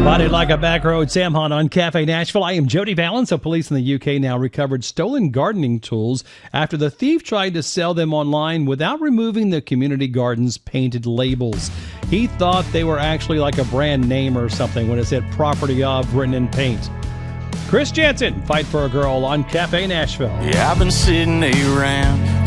Spotted like a back road Sam Hunt on Cafe Nashville. I am Jody Valens. So police in the UK now recovered stolen gardening tools after the thief tried to sell them online without removing the community garden's painted labels. He thought they were actually like a brand name or something when it said property of written in paint. Chris Jensen, Fight for a Girl on Cafe Nashville. Yeah, I've been sitting around